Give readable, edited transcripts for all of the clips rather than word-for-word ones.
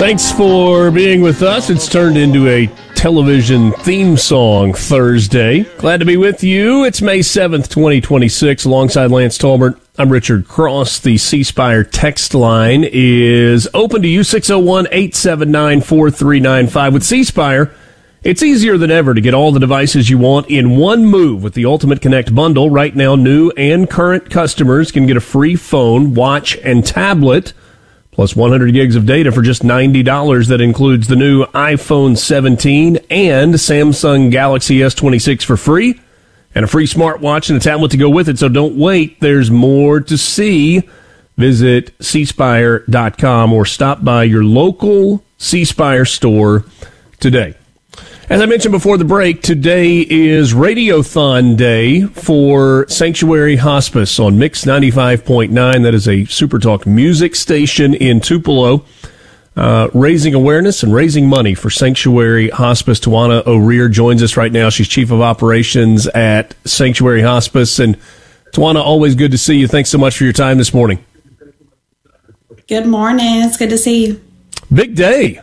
Thanks for being with us. It's turned into a television theme song Thursday. Glad to be with you. It's May 7th, 2026. Alongside Lance Talbert, I'm Richard Cross. The C Spire text line is open to you, 601-879-4395. With C Spire, it's easier than ever to get all the devices you want in one move with the Ultimate Connect bundle. Right now, new and current customers can get a free phone, watch, and tablet, plus 100 gigs of data for just $90. That includes the new iPhone 17 and Samsung Galaxy S26 for free, and a free smartwatch and a tablet to go with it. So don't wait. There's more to see. Visit cspire.com or stop by your local C Spire store today. As I mentioned before the break, today is Radiothon Day for Sanctuary Hospice on Mix 95.9. That is a SuperTalk music station in Tupelo, raising awareness and raising money for Sanctuary Hospice. Tawana O'Rear joins us right now. She's Chief of Operations at Sanctuary Hospice. And Tawana, always good to see you. Thanks so much for your time this morning. Good morning. It's good to see you. Big day.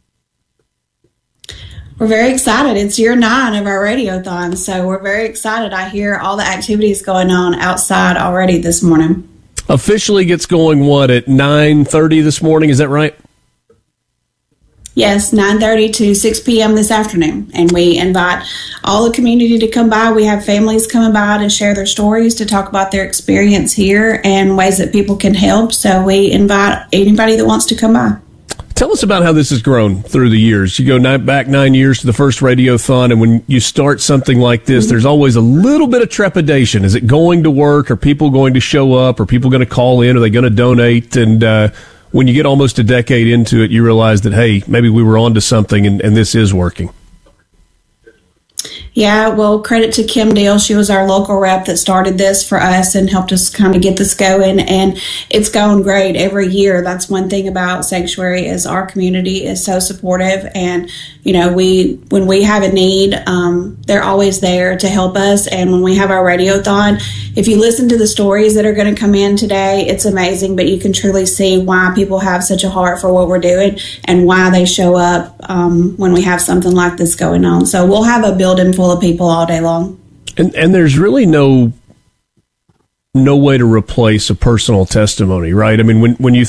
We're very excited. It's year 9 of our Radiothon, so we're very excited. I hear all the activities going on outside already this morning. Officially gets going, at 9:30 this morning? Is that right? Yes, 9:30 to 6 p.m. this afternoon, and we invite all the community to come by. We have families coming by to share their stories, to talk about their experience here and ways that people can help, so we invite anybody that wants to come by. Tell us about how this has grown through the years. You go back 9 years to the first Radiothon, and when you start something like this, there's always a little bit of trepidation. Is it going to work? Are people going to show up? Are people going to call in? Are they going to donate? And when you get almost a decade into it, you realize that, hey, maybe we were onto something, and this is working. Yeah, well, credit to Kim Deal. She was our local rep that started this for us and helped us kind of get this going, and it's going great every year. That's one thing about Sanctuary is our community is so supportive, and when we have a need, they're always there to help us. And when we have our Radiothon, if you listen to the stories that are going to come in today, it's amazing, but you can truly see why people have such a heart for what we're doing and why they show up when we have something like this going on. So we'll have a building full of people all day long. And there's really no way to replace a personal testimony, right? I mean, when you